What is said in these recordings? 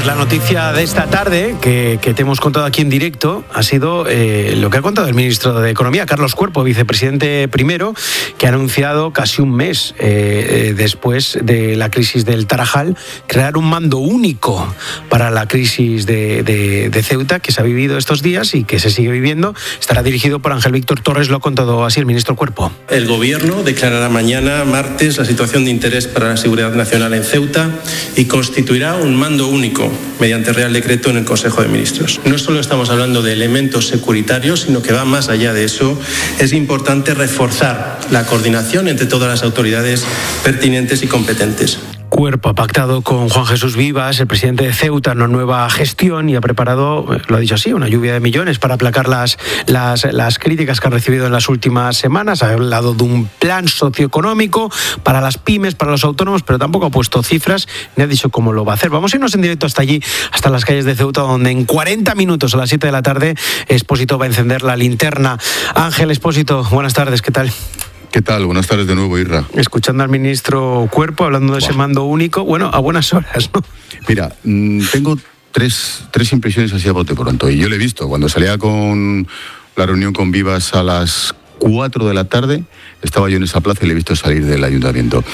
Pues la noticia de esta tarde, que te hemos contado aquí en directo, ha sido lo que ha contado el ministro de Economía, Carlos Cuerpo, vicepresidente primero, que ha anunciado casi un mes después de la crisis del Tarajal, crear un mando único para la crisis de Ceuta, que se ha vivido estos días y que se sigue viviendo. Estará dirigido por Ángel Víctor Torres, lo ha contado así el ministro Cuerpo. El Gobierno declarará mañana, martes, la situación de interés para la seguridad nacional en Ceuta y constituirá un mando único mediante Real Decreto en el Consejo de Ministros. No solo estamos hablando de elementos securitarios, sino que va más allá de eso. Es importante reforzar la coordinación entre todas las autoridades pertinentes y competentes. Cuerpo ha pactado con Juan Jesús Vivas, el presidente de Ceuta, una nueva gestión y ha preparado, lo ha dicho así, una lluvia de millones para aplacar las críticas que han recibido en las últimas semanas. Ha hablado de un plan socioeconómico para las pymes, para los autónomos, pero tampoco ha puesto cifras ni ha dicho cómo lo va a hacer. Vamos a irnos en directo hasta allí, hasta las calles de Ceuta, donde en 40 minutos a las 7 de la tarde Expósito va a encender la linterna. Ángel Expósito, buenas tardes, ¿qué tal? ¿Qué tal? Buenas tardes de nuevo, Irra. Escuchando al ministro Cuerpo hablando de ese mando único, bueno, a buenas horas, ¿no? Mira, tengo tres impresiones así a bote pronto. Y yo le he visto cuando salía con la reunión con Vivas a las 4 de la tarde, estaba yo en esa plaza y le he visto salir del ayuntamiento.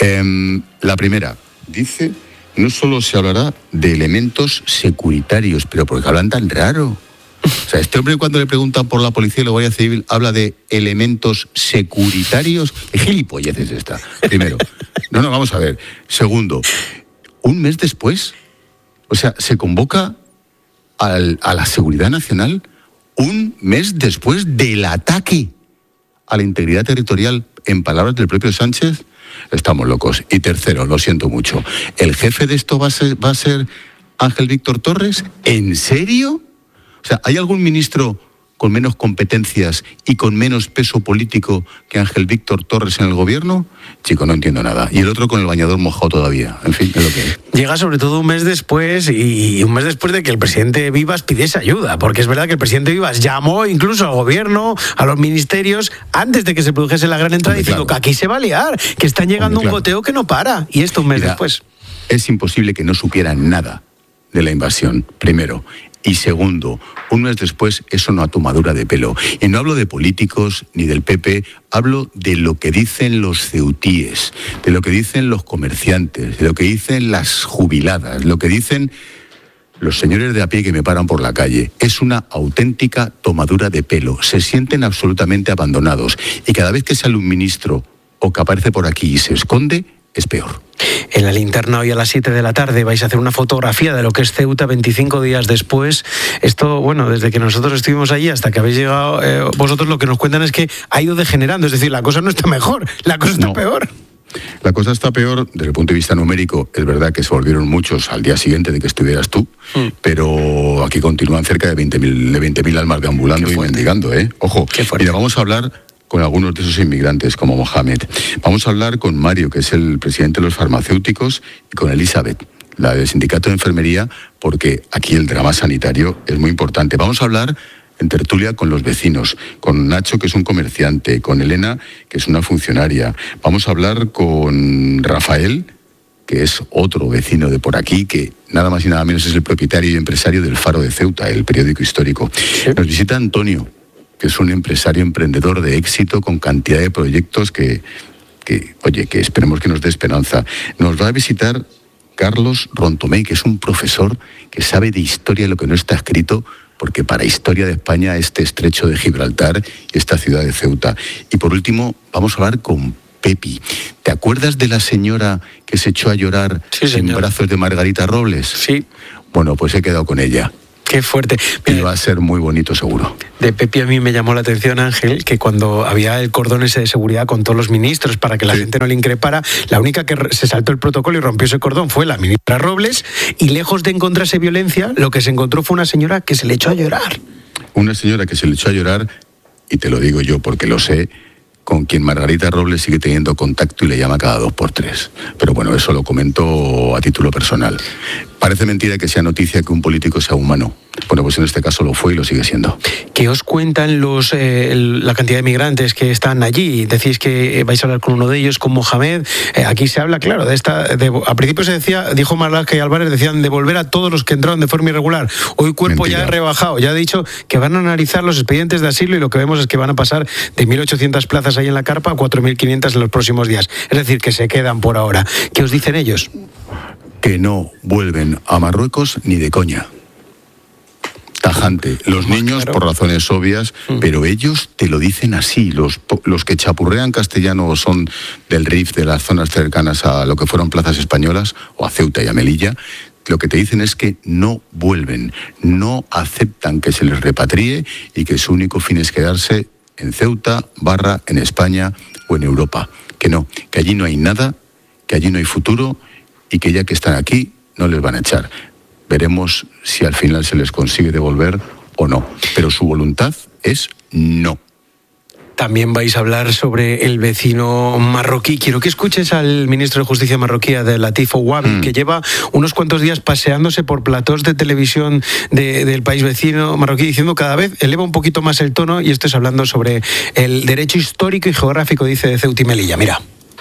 La primera, dice, no solo se hablará de elementos securitarios, pero ¿por qué hablan tan raro? O sea, este hombre cuando le preguntan por la policía y la Guardia Civil habla de elementos securitarios. ¿Qué gilipollez es esta? Primero. No, vamos a ver. Segundo, un mes después, o sea, se convoca a la seguridad nacional un mes después del ataque a la integridad territorial, en palabras del propio Sánchez. Estamos locos. Y tercero, lo siento mucho, ¿el jefe de esto va a ser Ángel Víctor Torres? ¿En serio? O sea, ¿hay algún ministro con menos competencias y con menos peso político que Ángel Víctor Torres en el gobierno? Chico, no entiendo nada. Y el otro con el bañador mojado todavía. En fin, es lo que es. Llega sobre todo un mes después y un mes después de que el presidente Vivas pidiese ayuda, porque es verdad que el presidente Vivas llamó incluso al gobierno, a los ministerios, antes de que se produjese la gran entrada, diciendo que aquí se va a liar, que están llegando un goteo que no para. Y esto un mes después. Es imposible que no supieran nada de la invasión, primero. Y segundo, un mes después, eso no a tomadura de pelo. Y no hablo de políticos ni del PP, hablo de lo que dicen los ceutíes, de lo que dicen los comerciantes, de lo que dicen las jubiladas, lo que dicen los señores de a pie que me paran por la calle. Es una auténtica tomadura de pelo. Se sienten absolutamente abandonados. Y cada vez que sale un ministro o que aparece por aquí y se esconde, es peor. En la linterna hoy a las 7 de la tarde vais a hacer una fotografía de lo que es Ceuta 25 días después. Esto, bueno, desde que nosotros estuvimos allí hasta que habéis llegado, vosotros lo que nos cuentan es que ha ido degenerando. Es decir, la cosa no está mejor, la cosa está peor. La cosa está peor desde el punto de vista numérico. Es verdad que se volvieron muchos al día siguiente de que estuvieras tú, pero aquí continúan cerca de 20.000 almas deambulando y mendigando, ¿eh? Ojo, mira, vamos a hablar con algunos de esos inmigrantes, como Mohamed. Vamos a hablar con Mario, que es el presidente de los farmacéuticos, y con Elizabeth, la del sindicato de enfermería, porque aquí el drama sanitario es muy importante. Vamos a hablar en tertulia con los vecinos, con Nacho, que es un comerciante, con Elena, que es una funcionaria. Vamos a hablar con Rafael, que es otro vecino de por aquí, que nada más y nada menos es el propietario y empresario del Faro de Ceuta, el periódico histórico. Nos visita Antonio, que es un empresario emprendedor de éxito con cantidad de proyectos que esperemos que nos dé esperanza. Nos va a visitar Carlos Rontomey, que es un profesor que sabe de historia lo que no está escrito, porque para historia de España este estrecho de Gibraltar y esta ciudad de Ceuta. Y por último, vamos a hablar con Pepi. ¿Te acuerdas de la señora que se echó a llorar en brazos de Margarita Robles? Sí. Bueno, pues he quedado con ella. Qué fuerte. Y va a ser muy bonito, seguro. De Pepi a mí me llamó la atención, Ángel, que cuando había el cordón ese de seguridad con todos los ministros para que la gente no le increpara, la única que se saltó el protocolo y rompió ese cordón fue la ministra Robles, y lejos de encontrarse violencia, lo que se encontró fue una señora que se le echó a llorar. Una señora que se le echó a llorar, y te lo digo yo porque lo sé, con quien Margarita Robles sigue teniendo contacto y le llama cada 2 por 3. Pero bueno, eso lo comento a título personal. Parece mentira que sea noticia que un político sea humano. Bueno, pues en este caso lo fue y lo sigue siendo. ¿Qué os cuentan la cantidad de migrantes que están allí? Decís que vais a hablar con uno de ellos, con Mohamed. Aquí se habla, claro, a principio se decía, dijo Marlaska y Álvarez, decían devolver a todos los que entraron de forma irregular. Hoy Cuerpo Mentira. ya ha rebajado, ya ha dicho que van a analizar los expedientes de asilo y lo que vemos es que van a pasar de 1.800 plazas ahí en la carpa a 4.500 en los próximos días. Es decir, que se quedan por ahora. ¿Qué os dicen ellos? Que no vuelven a Marruecos ni de coña. Tajante. Los niños, claro, por razones obvias, pero ellos te lo dicen así. Los que chapurrean castellano o son del Rif, de las zonas cercanas a lo que fueron plazas españolas, o a Ceuta y a Melilla, lo que te dicen es que no vuelven, no aceptan que se les repatrie y que su único fin es quedarse en Ceuta, en España o en Europa. Que no, que allí no hay nada, que allí no hay futuro y que ya que están aquí no les van a echar. Veremos si al final se les consigue devolver o no. Pero su voluntad es no. También vais a hablar sobre el vecino marroquí. Quiero que escuches al ministro de Justicia marroquí, Abdelatif Ouabi, que lleva unos cuantos días paseándose por platós de televisión del país vecino marroquí, diciendo cada vez eleva un poquito más el tono, y esto es hablando sobre el derecho histórico y geográfico, dice, de Ceuta y Melilla. Mira.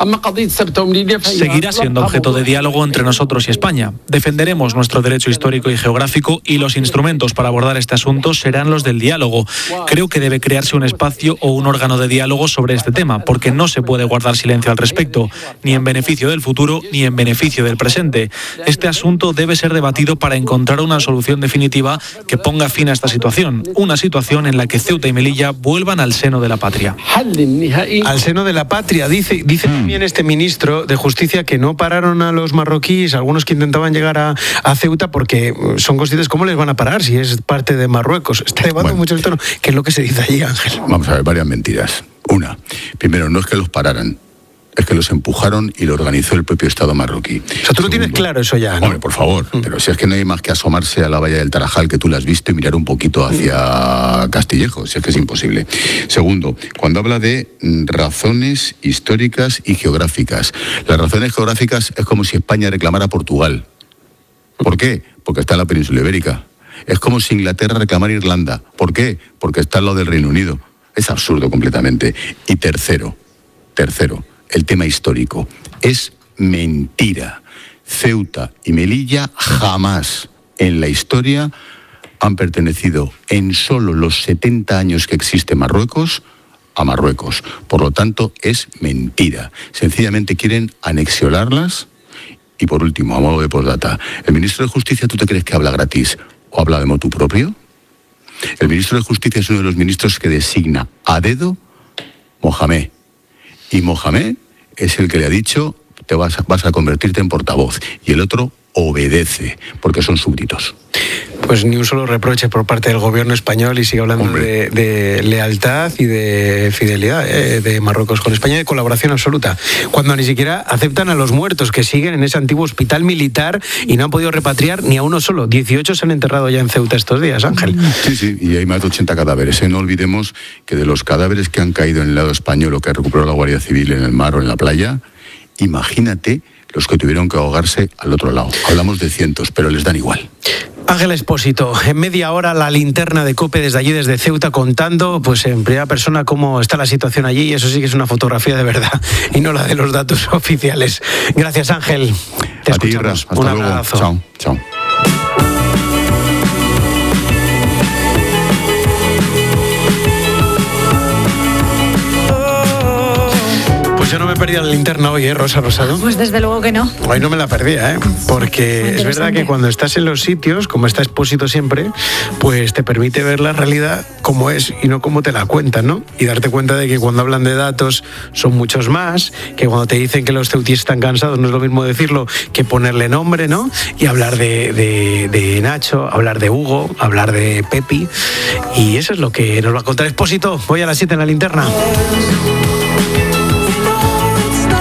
Seguirá siendo objeto de diálogo entre nosotros y España. Defenderemos nuestro derecho histórico y geográfico y los instrumentos para abordar este asunto serán los del diálogo. Creo que debe crearse un espacio o un órgano de diálogo sobre este tema, porque no se puede guardar silencio al respecto, ni en beneficio del futuro ni en beneficio del presente. Este asunto debe ser debatido para encontrar una solución definitiva que ponga fin a esta situación, una situación en la que Ceuta y Melilla vuelvan al seno de la patria. Al seno de la patria, dice también este ministro de Justicia que no pararon a los marroquíes, algunos que intentaban llegar a Ceuta, porque son conscientes cómo les van a parar si es parte de Marruecos. Está elevando mucho el tono. ¿Qué es lo que se dice allí, Ángel? Vamos a ver, varias mentiras. Una, primero, no es que los pararan, es que los empujaron y lo organizó el propio Estado marroquí. O sea, tú lo tienes claro eso ya, ¿no? Hombre, por favor, pero si es que no hay más que asomarse a la valla del Tarajal, que tú la has visto, y mirar un poquito hacia Castillejo, si es que es imposible. Segundo, cuando habla de razones históricas y geográficas, las razones geográficas es como si España reclamara a Portugal. ¿Por qué? Porque está en la península ibérica. Es como si Inglaterra reclamara a Irlanda. ¿Por qué? Porque está al lado del Reino Unido. Es absurdo completamente. Y tercero, el tema histórico. Es mentira. Ceuta y Melilla jamás en la historia han pertenecido en solo los 70 años que existe Marruecos a Marruecos. Por lo tanto, es mentira. Sencillamente quieren anexionarlas. Y por último, a modo de postdata, ¿el ministro de Justicia tú te crees que habla gratis o habla de motu propio? El ministro de Justicia es uno de los ministros que designa a dedo Mohamed. Y Mohamed es el que le ha dicho, vas a convertirte en portavoz. Y el otro obedece, porque son súbditos. Pues ni un solo reproche por parte del gobierno español, y sigue hablando de lealtad y de fidelidad de Marruecos con España, de colaboración absoluta, cuando ni siquiera aceptan a los muertos que siguen en ese antiguo hospital militar y no han podido repatriar ni a uno solo. 18 se han enterrado ya en Ceuta estos días, Ángel. Sí, y hay más de 80 cadáveres. No olvidemos que de los cadáveres que han caído en el lado español o que ha recuperado la Guardia Civil en el mar o en la playa, imagínate los que tuvieron que ahogarse al otro lado. Hablamos de cientos, pero les dan igual. Ángel Expósito, en media hora la linterna de COPE desde allí, desde Ceuta, contando pues en primera persona cómo está la situación allí, y eso sí que es una fotografía de verdad y no la de los datos oficiales. Gracias, Ángel. Te escuchamos. Hasta luego. Abrazo. Chao. Yo no me he perdido la linterna hoy, Rosa Rosado. Pues desde luego que no. Hoy no me la perdía, porque es verdad que cuando estás en los sitios, como está Expósito siempre, pues te permite ver la realidad como es y no como te la cuentan, ¿no? Y darte cuenta de que cuando hablan de datos son muchos más, que cuando te dicen que los ceutíes están cansados no es lo mismo decirlo que ponerle nombre, ¿no? Y hablar de Nacho, hablar de Hugo, hablar de Pepi, y eso es lo que nos va a contar Expósito hoy a las 7 en la linterna. Y vamos a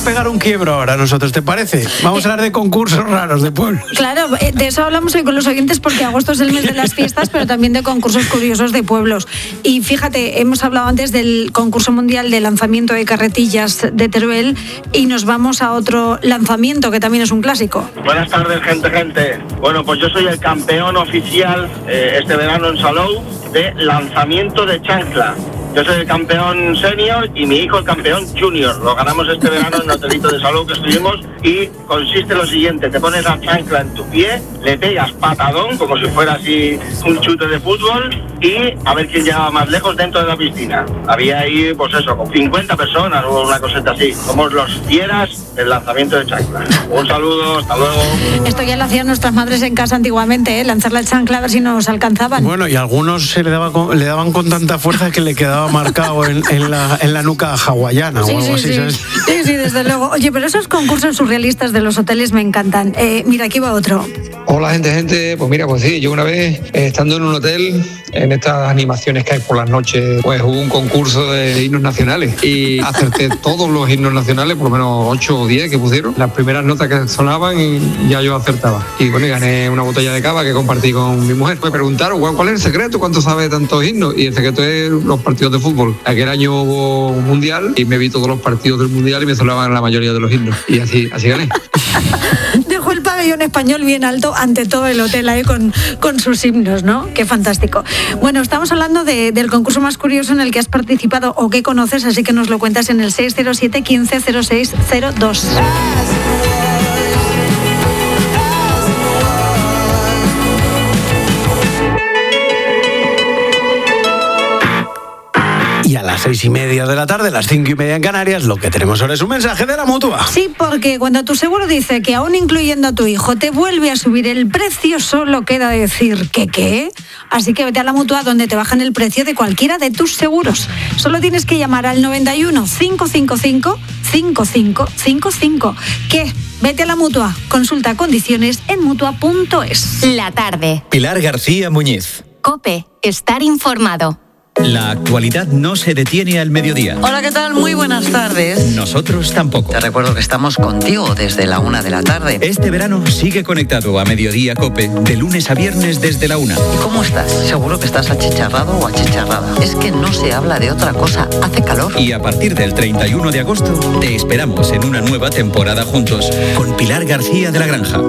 pegar un quiebro ahora nosotros, ¿te parece? Vamos a hablar de concursos raros de pueblos. Claro, de eso hablamos hoy con los oyentes porque agosto es el mes de las fiestas, pero también de concursos curiosos de pueblos. Y fíjate, hemos hablado antes del concurso mundial de lanzamiento de carretillas de Teruel y nos vamos a otro lanzamiento que también es un clásico. Buenas tardes, gente. Bueno, pues yo soy el campeón oficial este verano en Salou de lanzamiento de chancla. Yo soy el campeón senior y mi hijo el campeón junior. Lo ganamos este verano en el hotelito de Salou que estuvimos y consiste en lo siguiente: te pones la chancla en tu pie, le pegas patadón como si fuera así un chute de fútbol y a ver quién llegaba más lejos dentro de la piscina. Había ahí, pues eso, con 50 personas o una coseta así. Somos los fieras del lanzamiento de chancla. Un saludo, hasta luego. Esto ya lo hacían nuestras madres en casa antiguamente, lanzar la chancla a ver si nos alcanzaban. Bueno, y algunos le daban con tanta fuerza que le quedaba marcado en la nuca hawaiana o algo así, ¿sabes? Sí, desde luego. Oye, pero esos concursos surrealistas de los hoteles me encantan. Mira, aquí va otro. Hola, gente. Pues sí, yo una vez, estando en un hotel, en estas animaciones que hay por las noches, pues hubo un concurso de himnos nacionales y acerté todos los himnos nacionales, por lo menos 8 o 10 que pusieron. Las primeras notas que sonaban y ya yo acertaba. Y bueno, y gané una botella de cava que compartí con mi mujer. Me preguntaron, ¿cuál es el secreto? ¿Cuánto sabe de tantos himnos? Y el secreto es los partidos de fútbol. Aquel año hubo un mundial y me vi todos los partidos del mundial y me sonaban la mayoría de los himnos. Y así gané. Dejó el pabellón español bien alto ante todo el hotel ahí con sus himnos, ¿no? Qué fantástico. Bueno, estamos hablando del concurso más curioso en el que has participado o que conoces, así que nos lo cuentas en el 607 15 06 02. Y a las 6:30 de la tarde, las 5:30 en Canarias, lo que tenemos ahora es un mensaje de la Mutua. Sí, porque cuando tu seguro dice que aún incluyendo a tu hijo te vuelve a subir el precio, solo queda decir que ¿qué? Así que vete a la Mutua donde te bajan el precio de cualquiera de tus seguros. Solo tienes que llamar al 91 555 5555. ¿Qué? Vete a la Mutua. Consulta condiciones en Mutua.es. La tarde. Pilar García Muñiz. COPE. Estar informado. La actualidad no se detiene al mediodía. Hola, ¿qué tal? Muy buenas tardes. Nosotros tampoco. Te recuerdo que estamos contigo desde la 1 de la tarde. Este verano sigue conectado a Mediodía COPE, de lunes a viernes desde la 1. ¿Y cómo estás? Seguro que estás achicharrado o achicharrada. Es que no se habla de otra cosa. Hace calor. Y a partir del 31 de agosto te esperamos en una nueva temporada juntos con Pilar García de la Granja.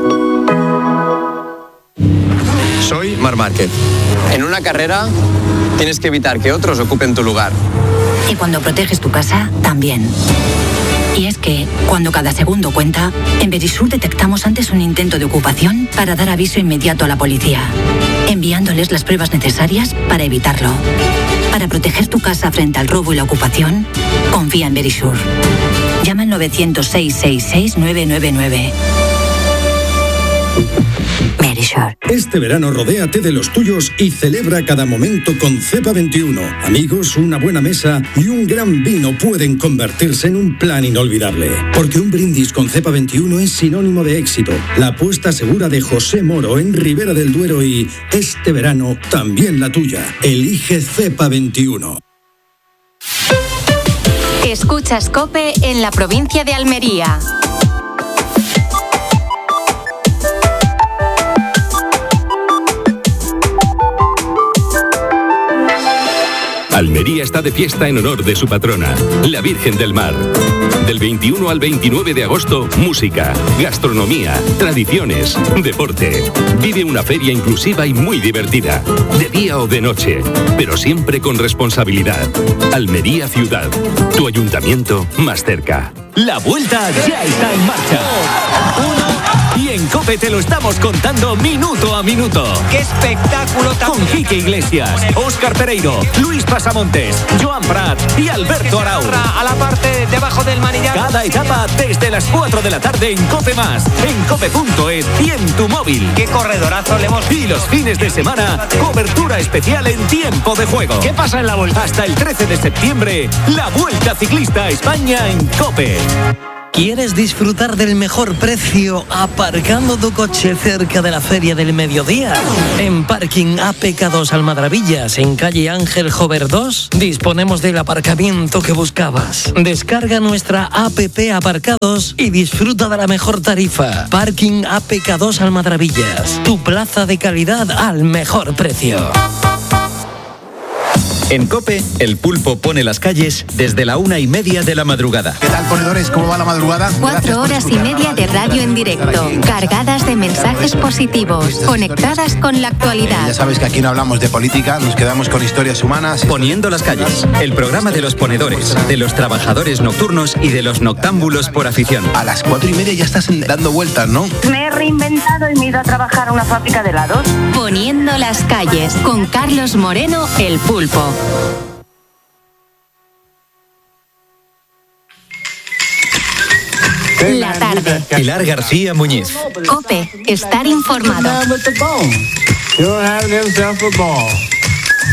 Soy Marc Márquez. En una carrera tienes que evitar que otros ocupen tu lugar. Y cuando proteges tu casa, también. Y es que, cuando cada segundo cuenta, en Verisur detectamos antes un intento de ocupación para dar aviso inmediato a la policía, enviándoles las pruebas necesarias para evitarlo. Para proteger tu casa frente al robo y la ocupación, confía en Verisur. Llama al 900-666-999. Verisur. Este verano rodéate de los tuyos y celebra cada momento con Cepa 21. Amigos, una buena mesa y un gran vino pueden convertirse en un plan inolvidable. Porque un brindis con Cepa 21 es sinónimo de éxito. La apuesta segura de José Moro en Ribera del Duero y este verano también la tuya. Elige Cepa 21. Escuchas COPE en la provincia de Almería. Almería está de fiesta en honor de su patrona, la Virgen del Mar. Del 21 al 29 de agosto, música, gastronomía, tradiciones, deporte. Vive una feria inclusiva y muy divertida, de día o de noche, pero siempre con responsabilidad. Almería Ciudad, tu ayuntamiento más cerca. La vuelta ya está en marcha. Y en COPE te lo estamos contando minuto a minuto. ¡Qué espectáculo tan Con Quique Iglesias, Óscar Pereiro, Luis Pasamontes, Joan Prat y Alberto Arau. A la parte debajo del manillar. Cada etapa desde las 4 de la tarde en COPE+, en cope.es y en tu móvil. ¡Qué corredorazo le hemos visto! Y los fines de semana, cobertura especial en tiempo de juego. ¿Qué pasa en la vuelta? Hasta el 13 de septiembre, la Vuelta Ciclista a España en COPE. ¿Quieres disfrutar del mejor precio aparcando tu coche cerca de la Feria del Mediodía? En Parking APK2 Almadrabillas, en calle Ángel Jover 2, disponemos del aparcamiento que buscabas. Descarga nuestra APP Aparcados y disfruta de la mejor tarifa. Parking APK2 Almadrabillas, tu plaza de calidad al mejor precio. En COPE, el pulpo pone las calles desde la 1:30 de la madrugada. ¿Qué tal, ponedores? ¿Cómo va la madrugada? 4 horas y media de radio en directo, cargadas de mensajes positivos, conectadas con la actualidad. Ya sabes que aquí no hablamos de política, nos quedamos con historias humanas. Poniendo las calles, el programa de los ponedores, de los trabajadores nocturnos y de los noctámbulos por afición. A las 4:30 ya estás dando vueltas, ¿no? Me he reinventado y me he ido a trabajar a una fábrica de helados. Poniendo las calles, con Carlos Moreno, el pulpo. La tarde. Pilar García Muñiz. COPE, estar informado.